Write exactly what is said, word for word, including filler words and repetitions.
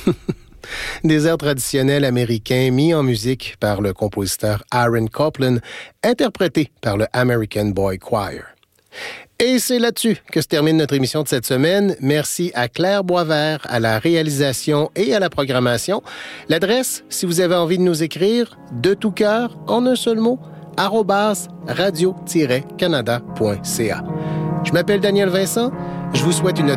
Des airs traditionnels américains mis en musique par le compositeur Aaron Copland, interprétés par le American Boy Choir. Et c'est là-dessus que se termine notre émission de cette semaine. Merci à Claire Boisvert, à la réalisation et à la programmation. L'adresse, si vous avez envie de nous écrire, de tout cœur, en un seul mot, arobase radio tiret canada point c a. Je m'appelle Daniel Vincent. Je vous souhaite une